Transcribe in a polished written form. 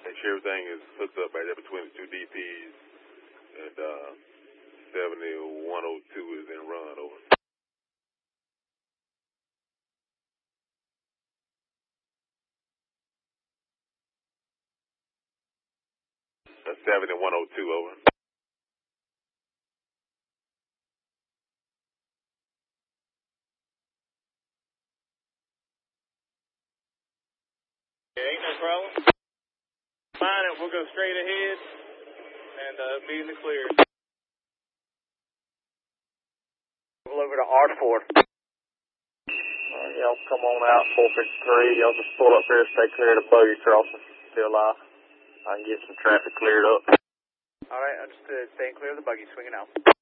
Make sure everything is hooked up right there between the two DPs, and 7102 is in run, over. That's 7102, over. Ain't no problem. Fine, it. We'll go straight ahead and be in the clear. We'll over to R4. Y'all come on out, 453. Y'all just pull up here, stay clear of the buggy crossing. Still off. I can get some traffic cleared up. All right, understood. Staying clear of the buggy, swinging out.